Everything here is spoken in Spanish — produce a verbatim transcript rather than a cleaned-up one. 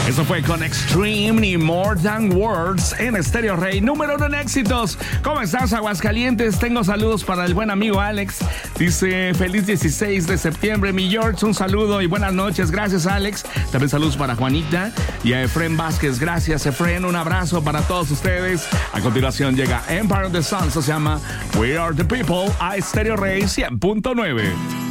Eso fue con Extreme ni More Than Words en Estéreo Rey, número uno en éxitos. ¿Cómo estás, Aguascalientes? Tengo saludos para el buen amigo Alex. Dice, feliz dieciséis de septiembre, mi George. Un saludo y buenas noches. Gracias, Alex. También saludos para Juanita y a Efren Vázquez. Gracias, Efren. Un abrazo para todos ustedes. A continuación llega Empire of the Sun. Se llama We Are the People a Estéreo Rey cien punto nueve.